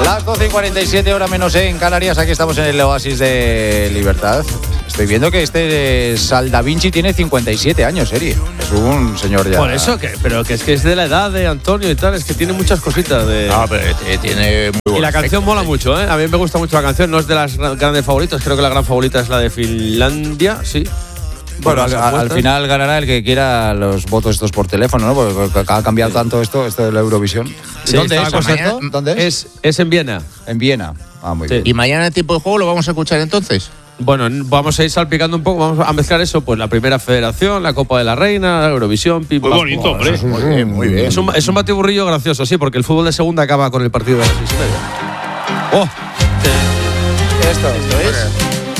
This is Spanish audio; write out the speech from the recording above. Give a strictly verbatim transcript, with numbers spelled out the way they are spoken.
Las doce y cuarenta y siete, hora menos en Canarias. Aquí estamos en el Oasis de Libertad. Estoy viendo que este Sal Da Vinci tiene cincuenta y siete años, serie. Es un señor ya. Por eso, que, pero que es que es de la edad de Antonio y tal, es que tiene muchas cositas de. No, pero tiene muy Y la canción efecto, mola ¿eh? mucho, ¿eh? A mí me gusta mucho la canción, no es de las grandes favoritas, creo que la gran favorita es la de Finlandia, sí. Bueno, al, las al apuestas. final ganará el que quiera los votos estos por teléfono, ¿no? Porque ha cambiado tanto esto, esto de la Eurovisión. Sí, ¿Dónde está es, la por cosa- cierto? ¿Dónde es? Es, es en Viena. En Viena. Ah, muy Sí. bien. ¿Y mañana en tiempo de juego lo vamos a escuchar entonces? Bueno, vamos a ir salpicando un poco, vamos a mezclar eso, pues la primera federación, la Copa de la Reina, la Eurovisión, pim, Muy pam, bonito, pum. hombre. Muy bien, muy bien. Es un, es un batiburrillo gracioso, sí, porque el fútbol de segunda acaba con el partido de las seis y media. ¡Oh! Esto, esto es.